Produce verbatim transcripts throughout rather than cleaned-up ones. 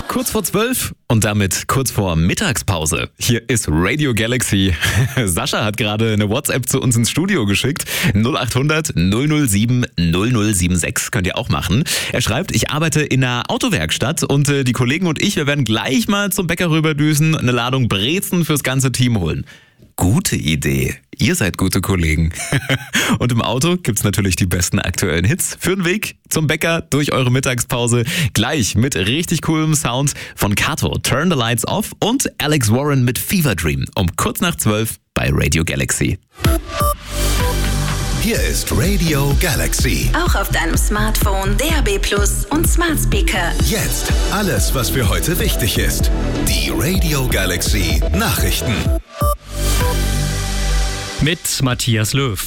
Kurz vor zwölf und damit kurz vor Mittagspause. Hier ist Radio Galaxy. Sascha hat gerade eine WhatsApp zu uns ins Studio geschickt. null acht hundert null null sieben null null sieben sechs könnt ihr auch machen. Er schreibt, ich arbeite in einer Autowerkstatt und äh, die Kollegen und ich, wir werden gleich mal zum Bäcker rüberdüsen, eine Ladung Brezen fürs ganze Team holen. Gute Idee. Ihr seid gute Kollegen. Und im Auto gibt's natürlich die besten aktuellen Hits für den Weg zum Bäcker durch eure Mittagspause. Gleich mit richtig coolem Sound von Kato, Turn the Lights Off und Alex Warren mit Fever Dream um kurz nach zwölf bei Radio Galaxy. Hier ist Radio Galaxy. Auch auf deinem Smartphone, D A B Plus und Smart Speaker. Jetzt alles, was für heute wichtig ist. Die Radio Galaxy Nachrichten. Mit Matthias Löw.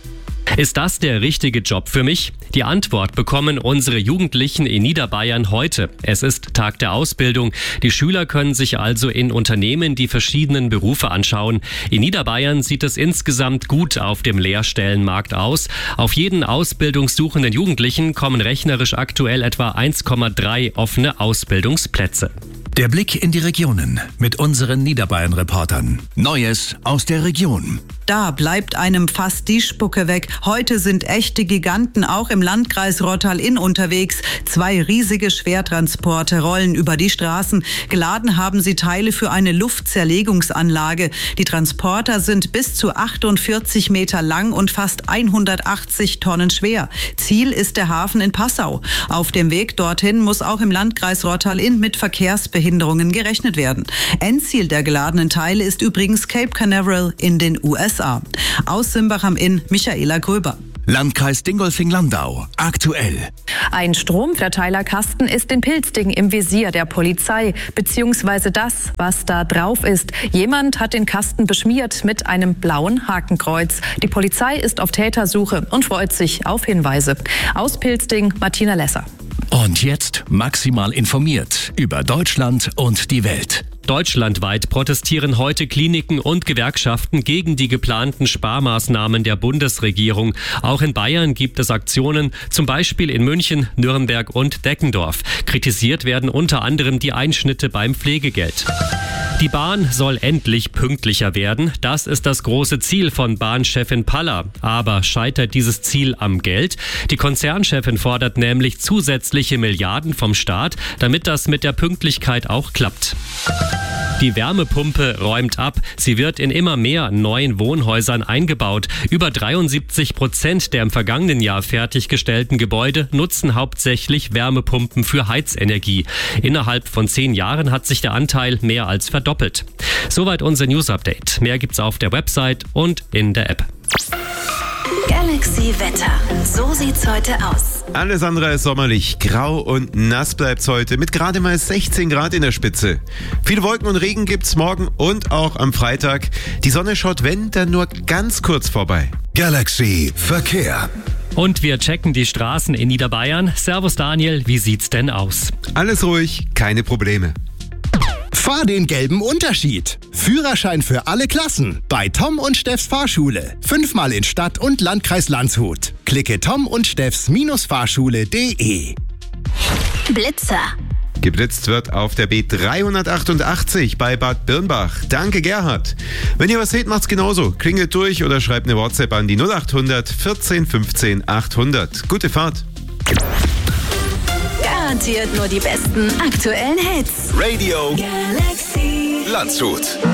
Ist das der richtige Job für mich? Die Antwort bekommen unsere Jugendlichen in Niederbayern heute. Es ist Tag der Ausbildung. Die Schüler können sich also in Unternehmen die verschiedenen Berufe anschauen. In Niederbayern sieht es insgesamt gut auf dem Lehrstellenmarkt aus. Auf jeden ausbildungssuchenden Jugendlichen kommen rechnerisch aktuell etwa eins Komma drei offene Ausbildungsplätze. Der Blick in die Regionen mit unseren Niederbayern-Reportern. Neues aus der Region. Da bleibt einem fast die Spucke weg. Heute sind echte Giganten auch im Landkreis Rottal-Inn unterwegs. Zwei riesige Schwertransporte rollen über die Straßen. Geladen haben sie Teile für eine Luftzerlegungsanlage. Die Transporter sind bis zu achtundvierzig Meter lang und fast hundertachtzig Tonnen schwer. Ziel ist der Hafen in Passau. Auf dem Weg dorthin muss auch im Landkreis Rottal-Inn mit Verkehrsbehinderungen gerechnet werden. Endziel der geladenen Teile ist übrigens Cape Canaveral in den U S A. Aus Simbach am Inn, Michaela Gröber. Landkreis Dingolfing-Landau. Aktuell. Ein Stromverteilerkasten ist in Pilzding im Visier der Polizei, beziehungsweise das, was da drauf ist. Jemand hat den Kasten beschmiert mit einem blauen Hakenkreuz. Die Polizei ist auf Tätersuche und freut sich auf Hinweise. Aus Pilzding, Martina Lesser. Und jetzt maximal informiert über Deutschland und die Welt. Deutschlandweit protestieren heute Kliniken und Gewerkschaften gegen die geplanten Sparmaßnahmen der Bundesregierung. Auch in Bayern gibt es Aktionen, zum Beispiel in München, Nürnberg und Deckendorf. Kritisiert werden unter anderem die Einschnitte beim Pflegegeld. Die Bahn soll endlich pünktlicher werden. Das ist das große Ziel von Bahnchefin Paller. Aber scheitert dieses Ziel am Geld? Die Konzernchefin fordert nämlich zusätzliche Milliarden vom Staat, damit das mit der Pünktlichkeit auch klappt. Die Wärmepumpe räumt ab. Sie wird in immer mehr neuen Wohnhäusern eingebaut. Über dreiundsiebzig Prozent der im vergangenen Jahr fertiggestellten Gebäude nutzen hauptsächlich Wärmepumpen für Heizenergie. Innerhalb von zehn Jahren hat sich der Anteil mehr als verdoppelt. Soweit unser News-Update. Mehr gibt's auf der Website und in der App. Galaxy Wetter. So sieht's heute aus. Alles andere als sommerlich. Grau und nass bleibt's heute mit gerade mal sechzehn Grad in der Spitze. Viele Wolken und Regen gibt's morgen und auch am Freitag. Die Sonne schaut, wenn, dann nur ganz kurz vorbei. Galaxy Verkehr. Und wir checken die Straßen in Niederbayern. Servus Daniel, wie sieht's denn aus? Alles ruhig, keine Probleme. Fahr den gelben Unterschied. Führerschein für alle Klassen bei Tom und Steffs Fahrschule. Fünfmal in Stadt und Landkreis Landshut. Klicke tom und steffs Fahrschule punkt de. Blitzer. Geblitzt wird auf der B dreihundertachtundachtzig bei Bad Birnbach. Danke, Gerhard. Wenn ihr was seht, macht's genauso. Klingelt durch oder schreibt eine WhatsApp an die null acht hundert vierzehn fünfzehn achthundert. Gute Fahrt. Garantiert nur die besten aktuellen Hits. Radio Galaxy Landshut.